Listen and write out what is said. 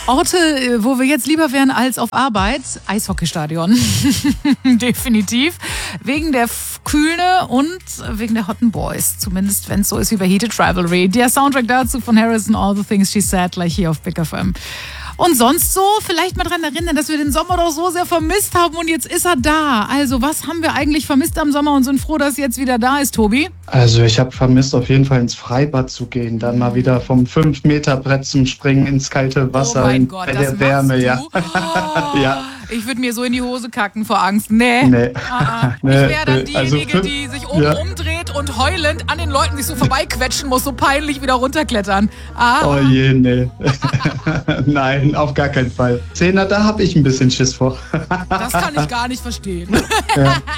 Orte, wo wir jetzt lieber wären als auf Arbeit, Eishockeystadion. Definitiv. Wegen der Kühle und wegen der Hotten Boys. Zumindest, wenn es so ist wie bei Heated Rivalry. Der Soundtrack dazu von Harrison, All the Things She Said, gleich hier auf Big FM. Und sonst so, vielleicht mal dran erinnern, dass wir den Sommer doch so sehr vermisst haben und jetzt ist er da. Also, was haben wir eigentlich vermisst am Sommer und sind froh, dass jetzt wieder da ist, Tobi? Also ich habe vermisst, auf jeden Fall ins Freibad zu gehen, dann mal wieder vom 5-Meter-Brett zum Springen ins kalte Wasser, oh mein Gott, bei der Wärme, ja. Oh, ja. Ich würde mir so in die Hose kacken vor Angst. Nee. Nee. Ich wäre dann diejenige, Also die sich oben umdreht und heulend an den Leuten sich so vorbeiquetschen muss, so peinlich wieder runterklettern. Oh je, nee. Nein, auf gar keinen Fall. Zehner, da habe ich ein bisschen Schiss vor. Das kann ich gar nicht verstehen. Ja.